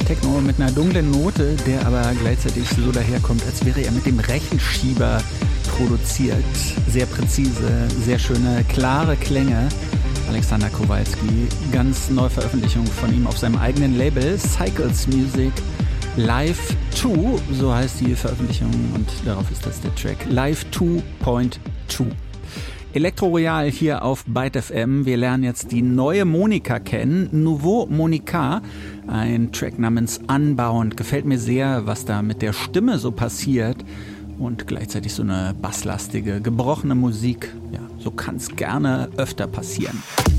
Techno mit einer dunklen Note, der aber gleichzeitig so daherkommt, als wäre er mit dem Rechenschieber produziert. Sehr präzise, sehr schöne, klare Klänge. Alexander Kowalski, ganz neue Veröffentlichung von ihm auf seinem eigenen Label Cycles Music. Live 2, so heißt die Veröffentlichung und darauf ist das der Track. Live 2.2. Elektro Royal hier auf Byte FM. Wir lernen jetzt die neue Monika kennen. Nouveau Monika. Ein Track namens Unbound. Gefällt mir sehr, was da mit der Stimme so passiert. Und gleichzeitig so eine basslastige, gebrochene Musik. Ja, so kann es gerne öfter passieren.